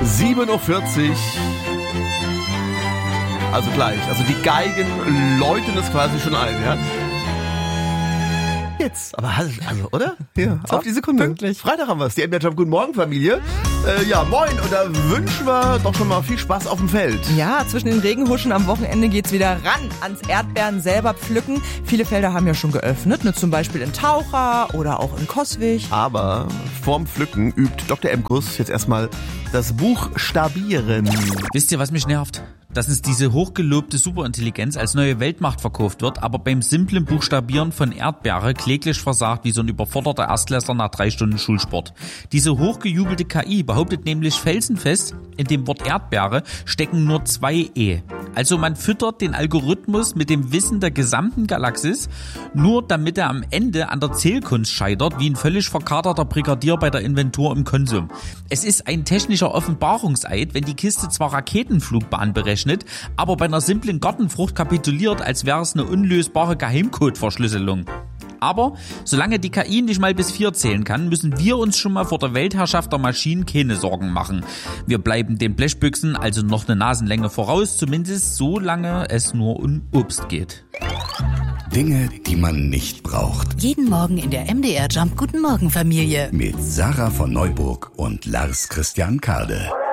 7:40 Uhr. Also gleich. Also die Geigen läuten es quasi schon ein, ja? Jetzt, aber also, oder? Ja, auf die Sekunde. Pünktlich. Freitag haben wir es. Die MDR Jump. Guten Morgen, Familie. Ja, moin. Und da wünschen wir doch schon mal viel Spaß auf dem Feld. Ja, zwischen den Regenhuschen am Wochenende geht's wieder ran ans Erdbeeren selber pflücken. Viele Felder haben ja schon geöffnet, ne, zum Beispiel in Taucher oder auch in Coswig. Aber vorm Pflücken übt Dr. Emkus jetzt erstmal das Buchstabieren. Wisst ihr, was mich nervt? Dass uns diese hochgelobte Superintelligenz als neue Weltmacht verkauft wird, aber beim simplen Buchstabieren von Erdbeere kläglich versagt wie so ein überforderter Erstklässler nach 3 Stunden Schulsport. Diese hochgejubelte KI behauptet nämlich felsenfest, in dem Wort Erdbeere stecken nur 2 E. Also man füttert den Algorithmus mit dem Wissen der gesamten Galaxis, nur damit er am Ende an der Zählkunst scheitert, wie ein völlig verkaterter Brigadier bei der Inventur im Konsum. Es ist ein technischer Offenbarungseid, wenn die Kiste zwar Raketenflugbahn berechnet, aber bei einer simplen Gartenfrucht kapituliert, als wäre es eine unlösbare Geheimcode-Verschlüsselung. Aber solange die KI nicht mal bis 4 zählen kann, müssen wir uns schon mal vor der Weltherrschaft der Maschinen keine Sorgen machen. Wir bleiben den Blechbüchsen also noch eine Nasenlänge voraus, zumindest solange es nur um Obst geht. Dinge, die man nicht braucht. Jeden Morgen in der MDR Jump Guten Morgen Familie. Mit Sarah von Neuburg und Lars Christian Kade.